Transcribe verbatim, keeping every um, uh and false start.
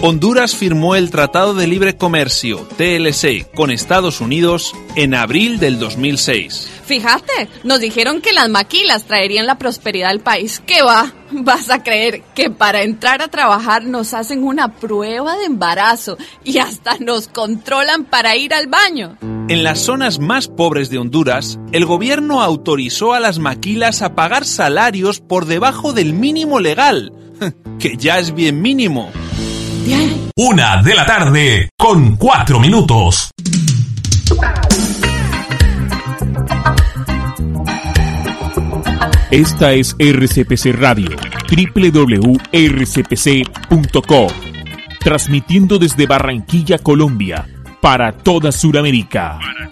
Honduras firmó el Tratado de Libre Comercio, T L C, con Estados Unidos en abril del dos mil seis. Fíjate, nos dijeron que las maquilas traerían la prosperidad al país. ¿Qué va? Vas a creer que para entrar a trabajar nos hacen una prueba de embarazo y hasta nos controlan para ir al baño. En las zonas más pobres de Honduras, el gobierno autorizó a las maquilas a pagar salarios por debajo del mínimo legal, que ya es bien mínimo. Bien. Una de la tarde con cuatro minutos. Esta es R C P C Radio, doble u doble u doble u punto r c p c punto com, transmitiendo desde Barranquilla, Colombia, para toda Sudamérica.